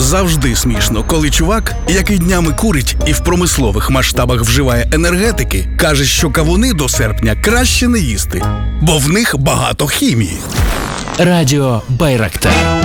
Завжди смішно, коли чувак, який днями курить і в промислових масштабах вживає енергетики, каже, що кавуни до серпня краще не їсти, бо в них багато хімії. Радіо Байрактар.